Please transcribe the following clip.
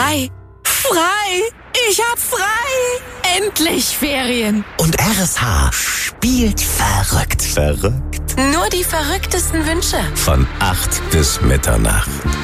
Frei! Frei! Ich hab frei! Endlich Ferien! Und RSH spielt verrückt. Verrückt? Nur die verrücktesten Wünsche. Von 8 bis Mitternacht.